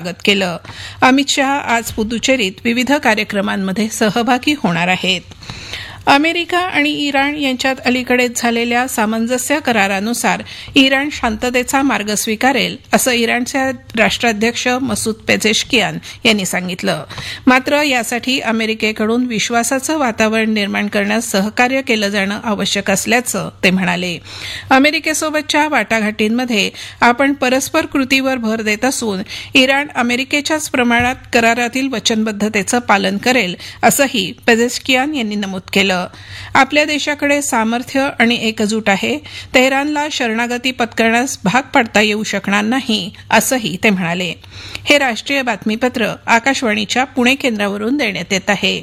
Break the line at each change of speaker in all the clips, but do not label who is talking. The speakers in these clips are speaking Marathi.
स्वागत केलं. अमित शहा आज पुदुचेरीत विविध कार्यक्रमांमध्ये सहभागी होणार आहेत. अमेरिका आणि इराण यांच्यात अलीकडेच झालेल्या सामंजस्य करारानुसार इराण शांततेचा मार्ग स्वीकारेल असं इराणचे राष्ट्राध्यक्ष मसूद पेझेशकियान यांनी सांगितलं. मात्र यासाठी अमेरिकेकडून विश्वासाचं वातावरण निर्माण करण्यास सहकार्य केलं जाणं आवश्यक असल्याचं ते म्हणाले. अमेरिकेसोबतच्या वाटाघाटींमध्ये आपण परस्पर कृतीवर भर देत असून इराण अमेरिकेच्याच प्रमाणात करारातील वचनबद्धतेचं पालन करेल असंही पेझेशकियान यांनी नमूद केलं. आपल्या देशाकडे सामर्थ्य आणि एकजूट आहे. तेहरानला शरणागती पत्करण्यास भाग पाडता येऊ शकणार नाही असंही ते म्हणाले. हे राष्ट्रीय बातमीपत्र आकाशवाणीच्या पुणे केंद्रावरून देण्यात येत आहे.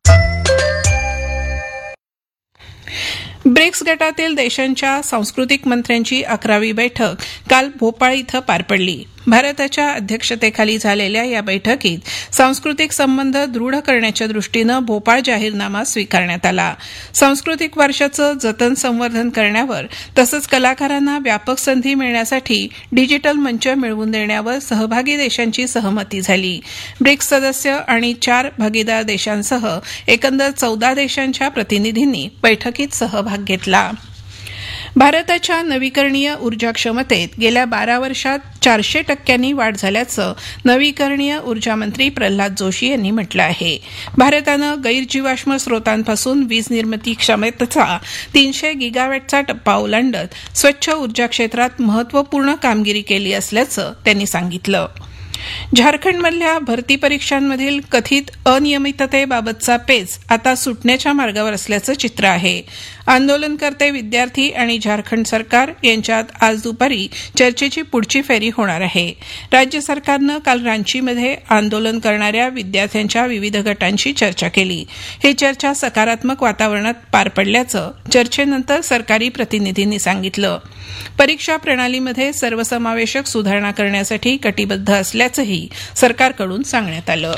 ब्रिक्स गटातील देशांच्या सांस्कृतिक मंत्र्यांची 11वी बैठक काल भोपाळ इथं पार पडली. भारताच्या अध्यक्षतेखाली झालेल्या या बैठकीत सांस्कृतिक संबंध दृढ करण्याच्या दृष्टीनं भोपाळ जाहीरनामा स्वीकारण्यात आला. सांस्कृतिक वारशाचं जतन संवर्धन करण्यावर तसंच कलाकारांना व्यापक संधी मिळण्यासाठी डिजिटल मंच मिळवून देण्यावर सहभागी देशांची सहमती झाली. ब्रिक्स सदस्य आणि 4 भागीदार देशांसह एकंदर 14 देशांच्या प्रतिनिधींनी बैठकीत सहभाग घेतला. भारताच्या नवीकरणीय ऊर्जा क्षमतेत गेल्या 12 वर्षात 400% वाढ झाल्याचं नवीकरणीय ऊर्जा मंत्री प्रल्हाद जोशी यांनी म्हटलं आहे. भारतानं गैरजीवाश्म स्रोतांपासून वीज निर्मिती क्षमतेचा 300 गिगावॅटचा टप्पा ओलांडत स्वच्छ ऊर्जा क्षेत्रात महत्त्वपूर्ण कामगिरी केली असल्याचं त्यांनी सांगितलं. झारखंडमधल्या भरती परीक्षांमधील कथित अनियमिततेबाबतचा पेच आता सुटण्याच्या मार्गावर असल्याचं चित्र आहे. आंदोलनकर्ते विद्यार्थी आणि झारखंड सरकार यांच्यात आज दुपारी चर्चेची पुढची फेरी होणार आहे. राज्य सरकारनं काल रांचीमध्ये आंदोलन करणाऱ्या विद्यार्थ्यांच्या विविध गटांशी चर्चा केली. ही चर्चा सकारात्मक वातावरणात पार पडल्याचं चर्चेनंतर सरकारी प्रतिनिधींनी सांगितलं. परीक्षा प्रणालीमध्ये सर्वसमावेशक सुधारणा करण्यासाठी कटिबद्ध असल्याचंही सरकारकडून सांगण्यात आलं.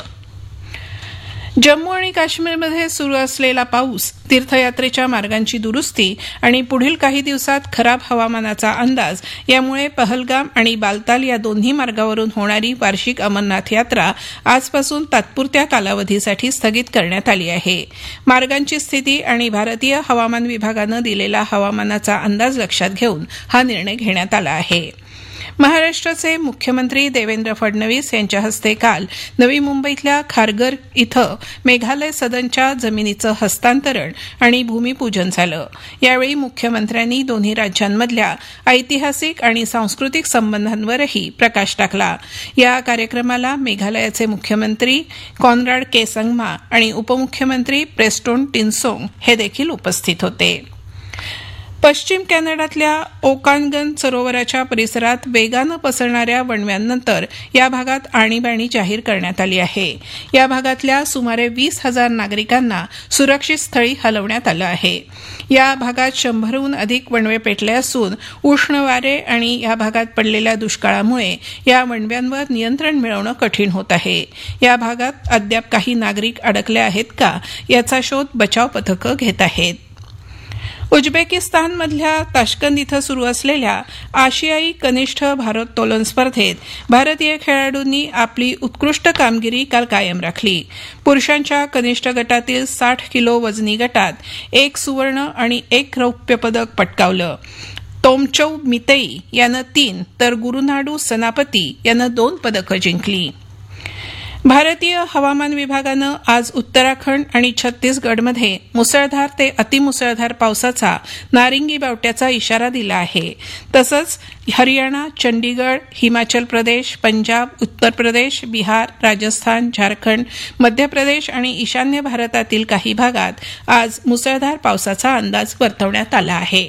जम्मू आणि काश्मीरमध्ये सुरू असलेला पाऊस, तीर्थयात्रेच्या मार्गांची दुरुस्ती आणि पुढील काही दिवसात खराब हवामानाचा अंदाज यामुळे पहलगाम आणि बालताल या दोन्ही मार्गावरून होणारी वार्षिक अमरनाथ यात्रा आजपासून तात्पुरत्या कालावधीसाठी स्थगित करण्यात आली आहे. मार्गांची स्थिती आणि भारतीय हवामान विभागानं दिलेला हवामानाचा अंदाज लक्षात घेऊन हा निर्णय घेण्यात आला आहे. महाराष्ट्राचे मुख्यमंत्री देवेंद्र फडणवीस यांच्या हस्ते काल नवी मुंबईतल्या खारघर इथं मेघालय सदनच्या जमिनीचं हस्तांतरण आणि भूमिपूजन झालं. यावेळी मुख्यमंत्र्यांनी दोन्ही राज्यांमधल्या ऐतिहासिक आणि सांस्कृतिक संबंधांवरही प्रकाश टाकला. या कार्यक्रमाला मेघालयाचे मुख्यमंत्री कॉनराड के संगमा आणि उपमुख्यमंत्री प्रेस्टोन टिनसोंग हे देखील उपस्थित होते. पश्चिम कॅनडातल्या ओकानगन सरोवराच्या परिसरात वेगानं पसरणाऱ्या वणव्यांनंतर या भागात आणीबाणी जाहीर करण्यात आली आहे. या भागातल्या सुमारे 20,000 नागरिकांना सुरक्षित स्थळी हलवण्यात आलं आहे. या भागात 100हून अधिक वणवे पेटले असून उष्ण वारे आणि या भागात पडलेल्या दुष्काळामुळे या वणव्यांवर नियंत्रण मिळवणं कठीण होत आहे. या भागात अद्याप काही नागरिक अडकले आहेत का याचा शोध बचाव पथकं घेत आहेत. उझबेकिस्तानमधल्या ताश्कंद इथं सुरू असलेल्या आशियाई कनिष्ठ भारोत्तोलन स्पर्धेत भारतीय खेळाडूंनी आपली उत्कृष्ट कामगिरी काल कायम राखली. पुरुषांच्या कनिष्ठ गटातील 60 किलो वजनी गटात 1 सुवर्ण आणि 1 रौप्य पदक पटकावलं. तोमचौ मितेई यानं 3 तर गुरुनाडू सनापती यानं 2 पदकं जिंकली. भारतीय हवामान विभागानं आज उत्तराखंड आणि छत्तीसगडमध्ये मुसळधार ते अतिमुसळधार पावसाचा नारिंगी बावट्याचा इशारा दिला आहे. तसंच हरियाणा, चंडीगड, हिमाचल प्रदेश, पंजाब, उत्तर प्रदेश, बिहार, राजस्थान, झारखंड, मध्य प्रदेश आणि ईशान्य भारतातील काही भागात आज मुसळधार पावसाचा अंदाज वर्तवण्यात आला आहे.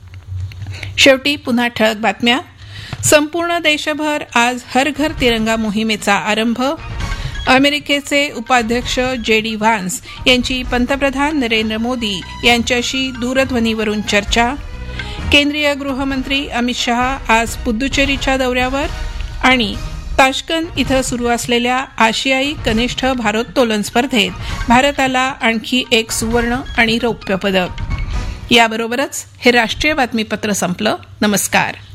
शेवटी पुन्हा ठळक बातम्या. संपूर्ण देशभर आज हर घर तिरंगा मोहिमेचा आरंभ. अमेरिकेचे उपाध्यक्ष JD व्हान्स यांची पंतप्रधान नरेंद्र मोदी यांच्याशी दूरध्वनीवरून चर्चा. केंद्रीय गृहमंत्री अमित शहा आज पुदुचेरीच्या दौऱ्यावर आणि ताश्कंद इथं सुरू असलेल्या आशियाई कनिष्ठ भारोत्तोलन स्पर्धेत भारताला आणखी 1 सुवर्ण आणि रौप्य पदक. याबरोबरच हे राष्ट्रीय बातमीपत्र संपलं. नमस्कार.